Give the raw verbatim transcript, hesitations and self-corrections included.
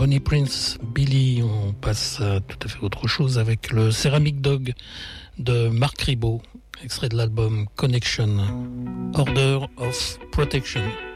Bonnie Prince, Billy, on passe à tout à fait autre chose avec le Ceramic Dog de Marc Ribot, extrait de l'album Connection, Order of Protection.